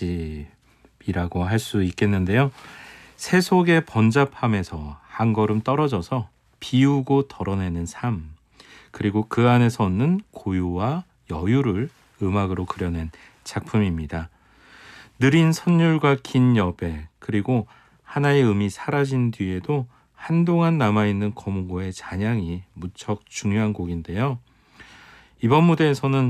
모습이라고 할 수 있겠는데요. 세속의 번잡함에서 한 걸음 떨어져서 비우고 덜어내는 삶, 그리고 그 안에서 얻는 고요와 여유를 음악으로 그려낸 작품입니다. 느린 선율과 긴 여백, 그리고 하나의 음이 사라진 뒤에도 한동안 남아있는 거문고의 잔향이 무척 중요한 곡인데요. 이번 무대에서는